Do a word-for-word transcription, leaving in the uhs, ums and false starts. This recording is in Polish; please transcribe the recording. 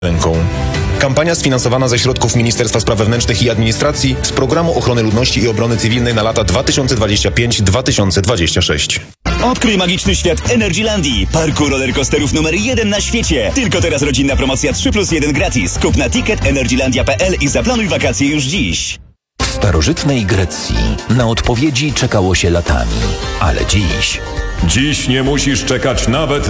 ręką. Kampania sfinansowana ze środków Ministerstwa Spraw Wewnętrznych i Administracji z Programu Ochrony Ludności i Obrony Cywilnej na lata dwa tysiące dwudziesty piąty do dwa tysiące dwudziestego szóstego. Odkryj magiczny świat Energylandii, parku rollercoasterów numer jeden na świecie. Tylko teraz rodzinna promocja trzy plus jeden gratis. Kup na ticket energylandia kropka p l i zaplanuj wakacje już dziś. W starożytnej Grecji na odpowiedzi czekało się latami, ale dziś... Dziś nie musisz czekać nawet